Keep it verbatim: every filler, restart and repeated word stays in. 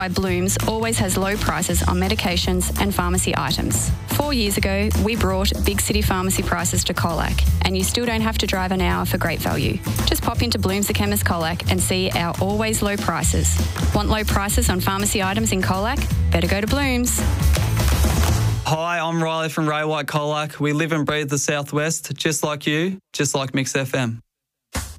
Blooms always has low prices on medications and pharmacy items. Four years ago, we brought big city pharmacy prices to Colac, and you still don't have to drive an hour for great value. Just pop into Blooms the Chemist Colac and see our always low prices. Want low prices on pharmacy items in Colac? Better go to Blooms. Hi, I'm Riley from Ray White Colac. We live and breathe the Southwest, just like you, just like Mix F M.